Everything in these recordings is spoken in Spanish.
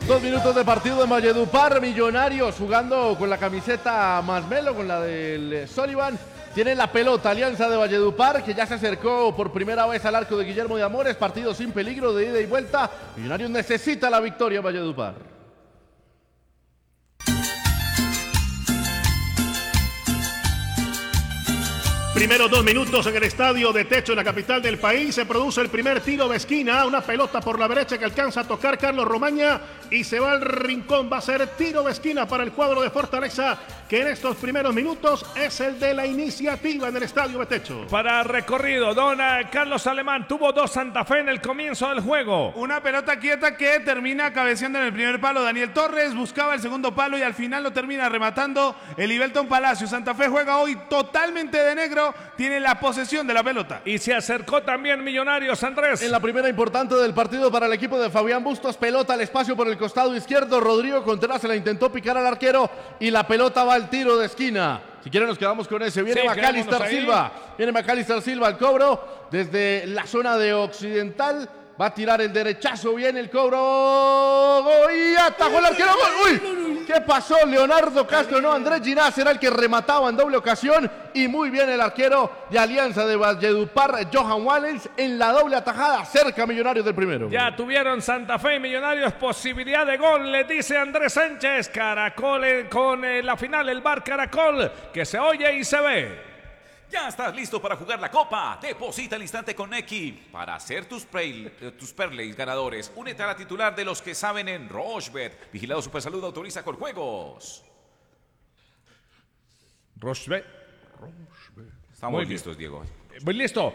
2 minutos de partido en Valledupar. Millonarios jugando con la camiseta más melo, con la del Sullivan. Tiene la pelota Alianza de Valledupar, que ya se acercó por primera vez al arco de Guillermo de Amores. Partido sin peligro de ida y vuelta. Millonarios necesita la victoria en Valledupar. Primeros 2 minutos en el estadio de Techo, en la capital del país. Se produce el primer tiro de esquina. Una pelota por la derecha que alcanza a tocar Carlos Romaña y se va al rincón. Va a ser tiro de esquina para el cuadro de Fortaleza, que en estos primeros minutos es el de la iniciativa en el estadio de Techo. Para recorrido, don Carlos Alemán tuvo 2 Santa Fe en el comienzo del juego. Una pelota quieta que termina cabeceando en el primer palo Daniel Torres, buscaba el segundo palo y al final lo termina rematando el Ibelton Palacio. Santa Fe juega hoy totalmente de negro, tiene la posesión de la pelota. Y se acercó también Millonarios, Andrés. En la primera importante del partido para el equipo de Fabián Bustos, pelota al espacio por el costado izquierdo. Rodrigo Contreras se la intentó picar al arquero y la pelota va al tiro de esquina. Si quieren nos quedamos con ese. Viene Macalister Silva. Viene Macalister Silva al cobro desde la zona de occidental. Va a tirar el derechazo. Viene el cobro. Y atajó el arquero. ¡Uy! ¿Qué pasó? Leonardo Castro, no. Andrés Ginás era el que remataba en doble ocasión. Y muy bien el arquero de Alianza de Valledupar, Johan Wallens, en la doble atajada. Cerca Millonarios del primero. Ya tuvieron Santa Fe y Millonarios posibilidad de gol, le dice Andrés Sánchez. Caracol con la final, el bar Caracol, que se oye y se ve. Ya estás listo para jugar la Copa. Deposita al instante con Neki para hacer tus parlays ganadores. Únete a la titular de los que saben en Rochebet. Vigilado Supersalud, autoriza con juegos. Rochebet. Estamos listos, Diego. Muy listo.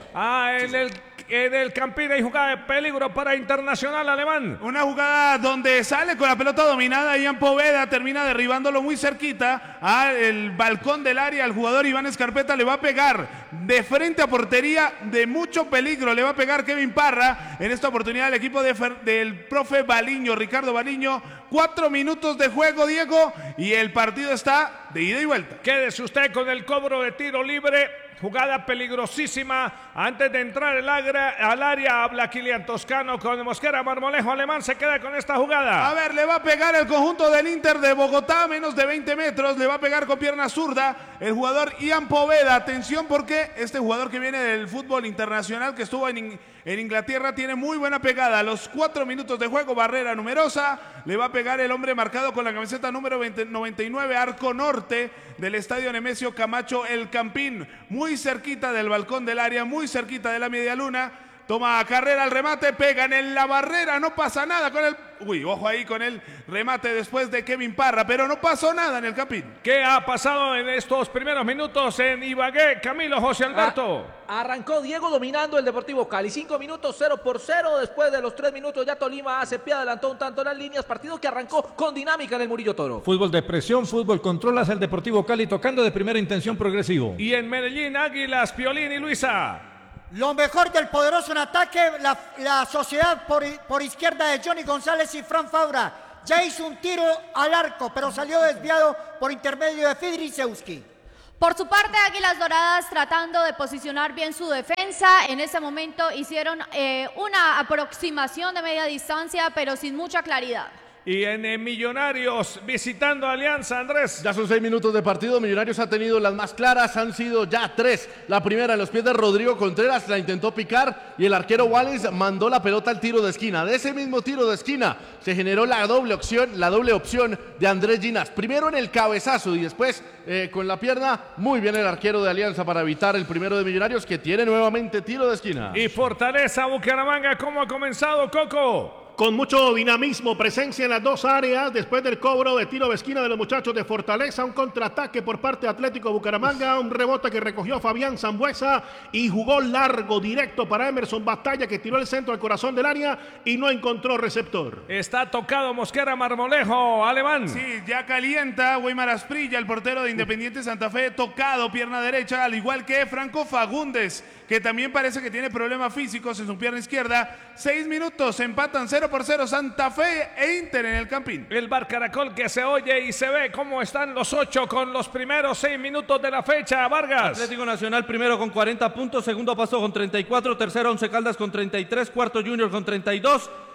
En el Campín hay jugada de peligro para Internacional Alemán. Una jugada donde sale con la pelota dominada. Ian Poveda termina derribándolo muy cerquita al balcón del área. El jugador Iván Escarpeta le va a pegar de frente a portería, de mucho peligro. Le va a pegar Kevin Parra. En esta oportunidad el equipo del profe Baliño, Ricardo Baliño. 4 minutos de juego, Diego, y el partido está de ida y vuelta. Quédese usted con el cobro de tiro libre. Jugada peligrosísima. Antes de entrar al área, habla Kilian Toscano con Mosquera. Marmolejo Alemán se queda con esta jugada. A ver, le va a pegar el conjunto del Inter de Bogotá, menos de 20 metros. Le va a pegar con pierna zurda el jugador Ian Poveda. Atención, porque este jugador que viene del fútbol internacional, que estuvo en Inglaterra, tiene muy buena pegada. A los 4 minutos de juego, barrera numerosa. Le va a pegar el hombre marcado con la camiseta número 99, arco norte del estadio Nemesio Camacho, El Campín. Muy cerquita del balcón del área, muy cerquita de la media luna. Toma carrera al remate, pegan en la barrera, no pasa nada con el... Uy, ojo ahí con el remate después de Kevin Parra, pero no pasó nada en el Campín. ¿Qué ha pasado en estos primeros minutos en Ibagué, Camilo José Alberto? Arrancó Diego dominando el Deportivo Cali, 5 minutos 0-0, después de los 3 minutos ya Tolima hace pie, adelantó un tanto en las líneas, partido que arrancó con dinámica en el Murillo Toro. Fútbol de presión, fútbol control, hace el Deportivo Cali tocando de primera intención progresivo. Y en Medellín, Águilas, Piolín y Luisa. Lo mejor del poderoso en ataque, la sociedad por izquierda de Johnny González y Fran Fabra. Ya hizo un tiro al arco, pero salió desviado por intermedio de Fidrisewski. Por su parte, Águilas Doradas tratando de posicionar bien su defensa. En ese momento hicieron una aproximación de media distancia, pero sin mucha claridad. Y en Millonarios visitando Alianza, Andrés. Ya son 6 minutos de partido. Millonarios ha tenido las más claras, han sido ya 3. La primera en los pies de Rodrigo Contreras, la intentó picar y el arquero Wallace mandó la pelota al tiro de esquina. De ese mismo tiro de esquina se generó la doble opción de Andrés Ginás. Primero en el cabezazo y después con la pierna. Muy bien el arquero de Alianza para evitar el primero de Millonarios, que tiene nuevamente tiro de esquina. Y Fortaleza Bucaramanga, ¿cómo ha comenzado, Coco? Con mucho dinamismo, presencia en las dos áreas, después del cobro de tiro de esquina de los muchachos de Fortaleza, un contraataque por parte de Atlético Bucaramanga, un rebote que recogió Fabián Zambuesa y jugó largo, directo para Emerson Batalla, que tiró el centro al corazón del área y no encontró receptor. Está tocado Mosquera, Marmolejo, Alemán. Sí, ya calienta Weimar Asprilla, el portero de Independiente Santa Fe, tocado pierna derecha, al igual que Franco Fagundes, que también parece que tiene problemas físicos en su pierna izquierda. 6 minutos, empatan 0-0 Santa Fe e Inter en el Campín. El bar Caracol que se oye y se ve cómo están los 8 con los primeros 6 minutos de la fecha. Vargas. Atlético Nacional primero con 40 puntos, segundo Pasto con 34, tercero Once Caldas con 33, cuarto Junior con 32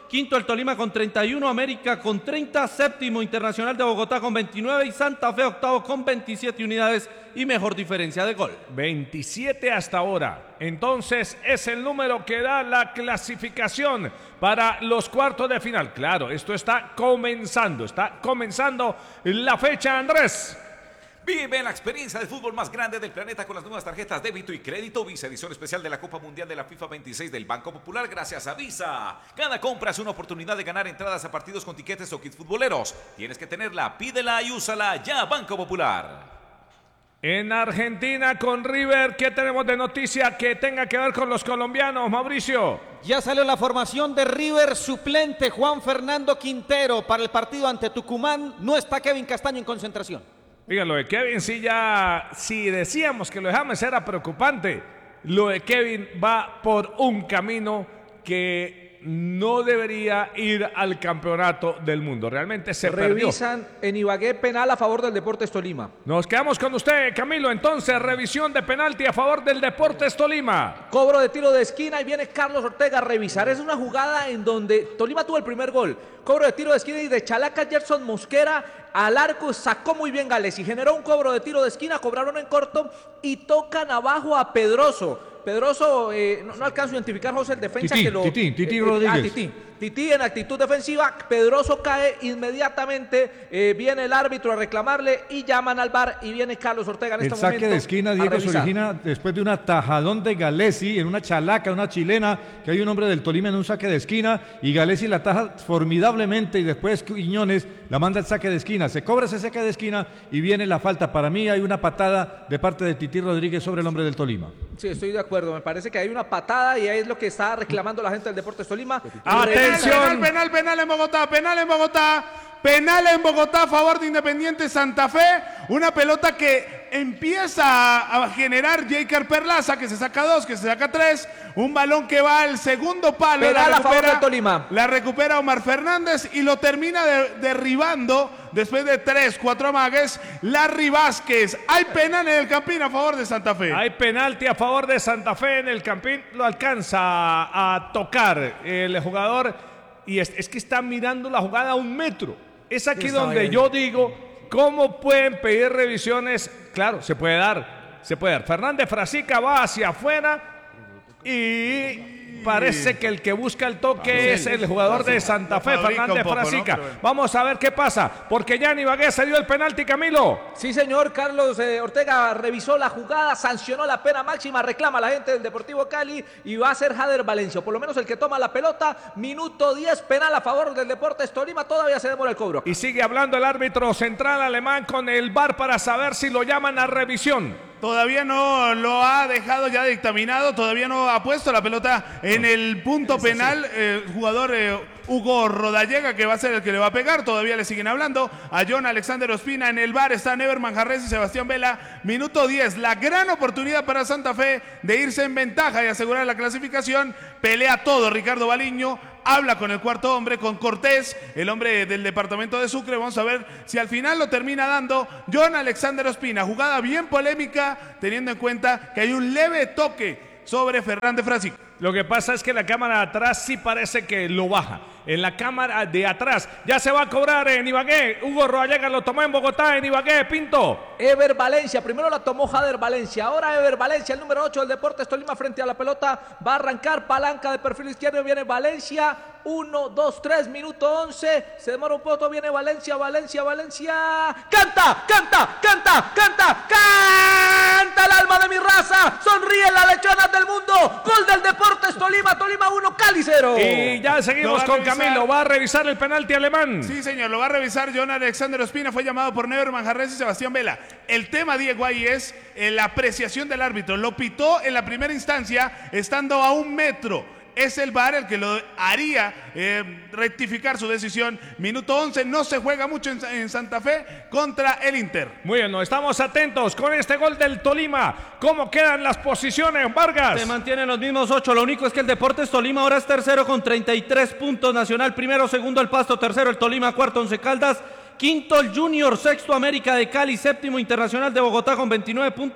quinto el Tolima con 31, América con 30, séptimo Internacional de Bogotá con 29 y Santa Fe octavo con 27 unidades y mejor diferencia de gol. 27 hasta ahora. Entonces es el número que da la clasificación para los cuartos de final. Claro, esto está comenzando la fecha, Andrés. Vive la experiencia del fútbol más grande del planeta con las nuevas tarjetas débito y crédito Visa, edición especial de la Copa Mundial de la FIFA 26 del Banco Popular gracias a Visa. Cada compra es una oportunidad de ganar entradas a partidos con tiquetes o kits futboleros. Tienes que tenerla, pídela y úsala ya, Banco Popular. En Argentina con River, ¿qué tenemos de noticia que tenga que ver con los colombianos, Mauricio? Ya salió la formación de River, suplente Juan Fernando Quintero para el partido ante Tucumán. No está Kevin Castaño en concentración. Oiga, lo de Kevin si decíamos que lo de James era preocupante, lo de Kevin va por un camino que no debería ir al campeonato del mundo. Realmente se revisan perdió. En Ibagué penal a favor del Deportes Tolima. Nos quedamos con usted, Camilo. Entonces, revisión de penalti a favor del Deportes Tolima. Cobro de tiro de esquina y viene Carlos Ortega a revisar. Es una jugada en donde Tolima tuvo el primer gol. Cobro de tiro de esquina y de Chalaca Gerson Mosquera al arco, sacó muy bien Gales y generó un cobro de tiro de esquina, cobraron en corto y tocan abajo a Pedroso. Pedroso, no alcanzo a identificar, José, el defensa Tití, que lo... Tití Rodríguez. Tití en actitud defensiva, Pedroso cae inmediatamente, viene el árbitro a reclamarle y llaman al VAR y viene Carlos Ortega en este momento. El saque de esquina, Diego, se origina después de un atajadón de Galesi en una chalaca, una chilena, que hay un hombre del Tolima en un saque de esquina y Galesi la ataja formidablemente y después Quiñones la manda al saque de esquina. Se cobra ese saque de esquina y viene la falta. Para mí hay una patada de parte de Tití Rodríguez sobre el hombre del Tolima. Sí, estoy de acuerdo. Me parece que hay una patada y ahí es lo que está reclamando la gente del Deportes Tolima. ¡Atención! Penal en Bogotá, penal en Bogotá a favor de Independiente Santa Fe. Una pelota que empieza a generar Jeiker Perlaza, que se saca 2, que se saca 3. Un balón que va al segundo palo. Penal a favor del Tolima. La recupera Omar Fernández y lo termina derribando después de 3-4 amagues. Larry Vázquez. Hay penal en el Campín a favor de Santa Fe. Hay penalti a favor de Santa Fe en el Campín. Lo alcanza a tocar el jugador. Y es que está mirando la jugada a 1 metro. Es aquí donde yo digo, ¿cómo pueden pedir revisiones? Claro, se puede dar. Fernández Frasica va hacia afuera y parece que el que busca el toque es el jugador de Santa Fe, Fernández Frasica. ¿No? Vamos a ver qué pasa, porque ya en Ibagué se dio el penalti, Camilo. Sí, señor, Carlos Ortega revisó la jugada, sancionó la pena máxima, reclama a la gente del Deportivo Cali y va a ser Jader Valencia, por lo menos el que toma la pelota. Minuto 10, penal a favor del Deportes Tolima, todavía se demora el cobro. Y sigue hablando el árbitro central alemán con el VAR para saber si lo llaman a revisión. Todavía no lo ha dejado ya dictaminado, todavía no ha puesto la pelota en el punto penal. Jugador Hugo Rodallega, que va a ser el que le va a pegar. Todavía le siguen hablando a John Alexander Ospina. En el VAR está Never Manjarres y Sebastián Vela. Minuto 10, la gran oportunidad para Santa Fe de irse en ventaja y asegurar la clasificación. Pelea todo Ricardo Baliño. Habla con el cuarto hombre, con Cortés, el hombre del departamento de Sucre. Vamos a ver si al final lo termina dando John Alexander Ospina. Jugada bien polémica, teniendo en cuenta que hay un leve toque sobre Fernández Frasica. Lo que pasa es que la cámara de atrás sí parece que lo baja. En la cámara de atrás ya se va a cobrar en Ibagué. Hugo Rodallega lo tomó en Bogotá, en Ibagué, Pinto. Ever Valencia, primero la tomó Jader Valencia, ahora Ever Valencia, el número 8 del Deportes Tolima frente a la pelota. Va a arrancar, palanca de perfil izquierdo, viene Valencia. 1, 2, 3, minuto 11. Se demora un poco, viene Valencia. ¡Canta! El alma de mi raza. Sonríe la lechona del mundo. Gol del Deportes Tolima. Tolima 1, Cali 0. Y ya seguimos con Camilo. Va a revisar el penalti alemán. Sí, señor, lo va a revisar John Alexander Ospina. Fue llamado por Never Manjarres y Sebastián Vela. El tema, Diego, ahí es la apreciación del árbitro. Lo pitó en la primera instancia estando a 1 metro. Es el VAR el que lo haría rectificar su decisión. Minuto 11, no se juega mucho en Santa Fe contra el Inter. Muy bien, estamos atentos con este gol del Tolima. ¿Cómo quedan las posiciones, Vargas? Se mantienen los mismos 8. Lo único es que el Deportes Tolima ahora es tercero con 33 puntos. Nacional primero, segundo el Pasto, tercero el Tolima, cuarto Once Caldas, quinto el Junior, sexto América de Cali, séptimo Internacional de Bogotá con 29 puntos,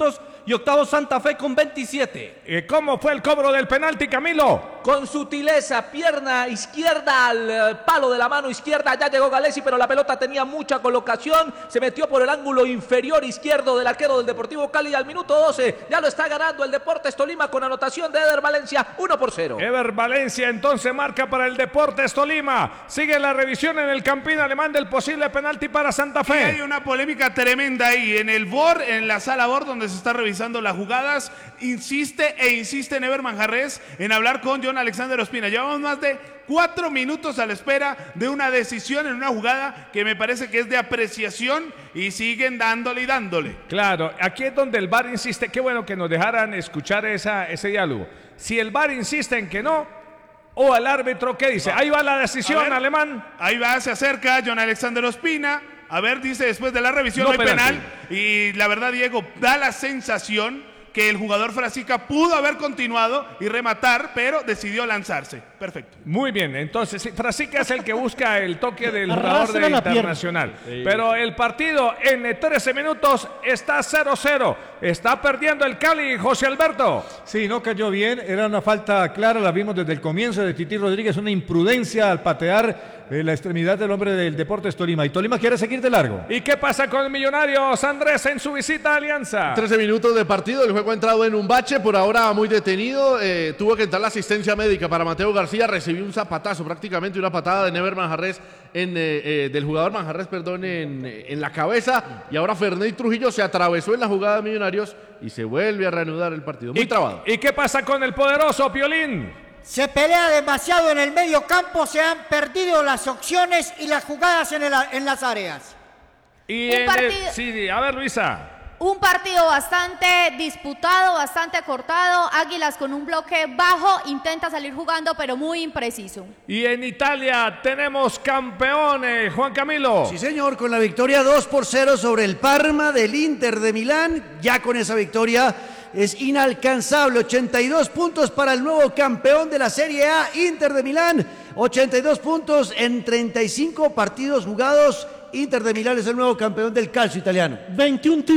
y octavo Santa Fe con 27. ¿Cómo fue el cobro del penalti, Camilo? Con sutileza, pierna izquierda al palo de la mano izquierda, ya llegó Galesi, pero la pelota tenía mucha colocación, se metió por el ángulo inferior izquierdo del arquero del Deportivo Cali. Al minuto 12 ya lo está ganando el Deportes Tolima con anotación de Eder Valencia, 1-0. Eder Valencia entonces marca para el Deportes Tolima. Sigue la revisión en el Campín Alemán del posible penalti para Santa Fe. Y hay una polémica tremenda ahí en el VOR, en la sala VOR donde se está revisando las jugadas. Insiste Never Manjarres en hablar con John Alexander Ospina. Llevamos más de 4 minutos a la espera de una decisión en una jugada que me parece que es de apreciación y siguen dándole y dándole. Claro, aquí es donde el VAR insiste. Qué bueno que nos dejaran escuchar ese diálogo. Si el VAR insiste en que no, o el árbitro, ¿qué dice? Ahí va la decisión, ver, Alemán. Ahí va, se acerca John Alexander Ospina. A ver, dice después de la revisión no hay penal. Y la verdad, Diego, da la sensación que el jugador Frasica pudo haber continuado y rematar, pero decidió lanzarse. Perfecto. Muy bien, entonces Frasica es el que busca el toque del jugador de Internacional. Sí. Pero el partido en 13 minutos está 0-0. Está perdiendo el Cali, José Alberto. Sí, no cayó bien, era una falta clara, la vimos desde el comienzo de Titi Rodríguez, una imprudencia al patear la extremidad del hombre del Deportes Tolima. Y Tolima quiere seguir de largo. ¿Y qué pasa con Millonarios, Andrés, en su visita a Alianza? 13 minutos de partido, el juego ha entrado en un bache, por ahora muy detenido. Tuvo que entrar la asistencia médica para Mateo García, recibió un zapatazo, prácticamente una patada de Never Manjarres, del jugador Manjarres, perdón, en la cabeza. Y ahora Ferney Trujillo se atravesó en la jugada de Millonarios y se vuelve a reanudar el partido. Muy trabado. ¿Y qué pasa con el poderoso Piolín? Se pelea demasiado en el medio campo, se han perdido las opciones y las jugadas en las áreas. Y sí, a ver, Luisa. Un partido bastante disputado, bastante cortado. Águilas con un bloque bajo, intenta salir jugando, pero muy impreciso. Y en Italia tenemos campeones, Juan Camilo. Sí, señor, con la victoria 2-0 sobre el Parma del Inter de Milán. Ya con esa victoria es inalcanzable. 82 puntos para el nuevo campeón de la Serie A, Inter de Milán. 82 puntos en 35 partidos jugados. Inter de Milán es el nuevo campeón del calcio italiano. 21